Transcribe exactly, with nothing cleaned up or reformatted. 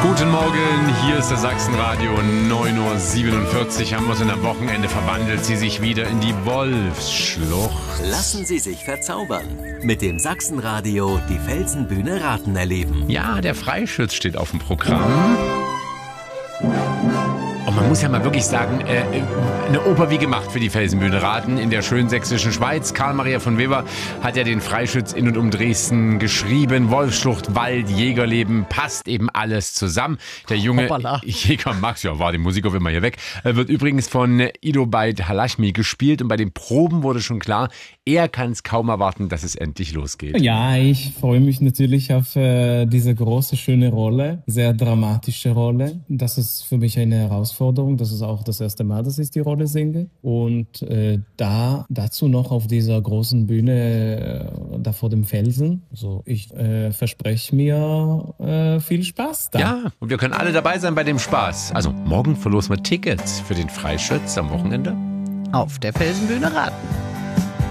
Guten Morgen, hier ist das Sachsenradio, neun Uhr siebenundvierzig, haben wir es in am Wochenende, verwandelt sie sich wieder in die Wolfsschlucht. Lassen Sie sich verzaubern. Mit dem Sachsenradio die Felsenbühne Raten erleben. Ja, der Freischütz steht auf dem Programm. Und man muss ja mal wirklich sagen, äh, eine Oper wie gemacht für die Felsenbühne Raten in der schönen sächsischen Schweiz. Karl Maria von Weber hat ja den Freischütz in und um Dresden geschrieben. Wolfsschlucht, Wald, Jägerleben, passt eben alles zusammen. Der junge Hoppala. Jäger Max, ja, war der Musiker immer hier weg, äh, wird übrigens von Ido Beit Halashmi gespielt. Und bei den Proben wurde schon klar, er kann es kaum erwarten, dass es endlich losgeht. Ja, ich freue mich natürlich auf äh, diese große, schöne Rolle, sehr dramatische Rolle. Das ist für mich eine Herausforderung. Das ist auch das erste Mal, dass ich die Rolle singe. Und äh, da dazu noch auf dieser großen Bühne, äh, da vor dem Felsen. Also ich äh, verspreche mir äh, viel Spaß da. Ja, und wir können alle dabei sein bei dem Spaß. Also morgen verlosen wir Tickets für den Freischütz am Wochenende. Auf der Felsenbühne Raten.